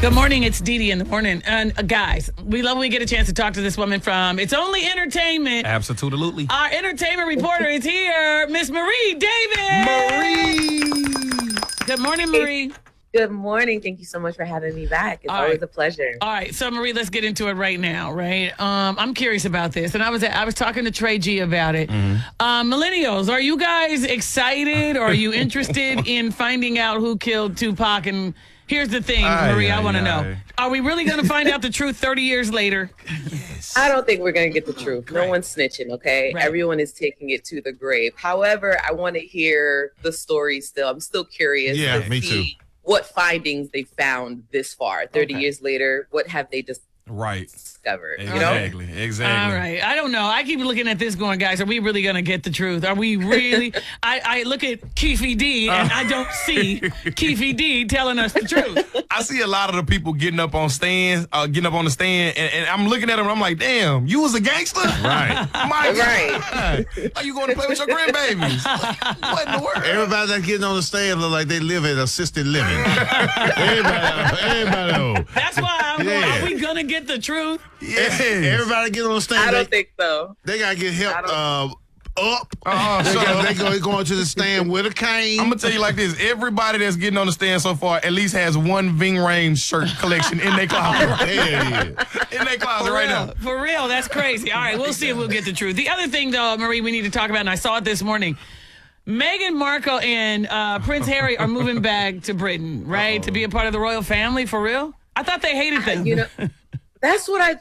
Good morning. It's Dee Dee in the morning. And guys, we love when we get a chance to talk to this woman from It's Only Entertainment. Absolutely. Our entertainment reporter is here, Miss Marie Davis. Marie. Good morning, Marie. Good morning. Thank you so much for having me back. It's always a pleasure. All right. So, Marie, let's get into it right now, right? I'm curious about this. And I was talking to Trey G about it. Millennials, are you guys excited or are you interested in finding out who killed Tupac? And here's the thing, Marie, I want to know. Are we really going to find out the truth 30 years later? Yes. I don't think we're going to get the truth. No one's snitching, okay? Right. Everyone is taking it to the grave. However, I want to hear the story still. I'm still curious to me see what findings they found this far. 30 years later, what have they discovered? Exactly. All right. I don't know. I keep looking at this going, guys, are we really going to get the truth? Are we really? I look at Keefe D and I don't see Keefe D telling us the truth. I see a lot of the people getting up on the stand, and I'm looking at them and I'm like, damn, you was a gangster? Right. My God. Are you going to play with your grandbabies? What in the world? Everybody that's getting on the stand look like they live in assisted living. everybody. That's why I'm going, are we going to get the truth? Yes. Everybody get on the stand. I don't think so. They got to get help up. They going to the stand with a cane. I'm going to tell you like this. Everybody that's getting on the stand so far at least has one Ving Rhames shirt collection in their closet. In their closet right now. For real, that's crazy. All right, we'll see if we'll get the truth. The other thing, though, Marie, we need to talk about, and I saw it this morning, Meghan Markle and Prince Harry are moving back to Britain, right, to be a part of the royal family, for real? I thought they hated them. That's what I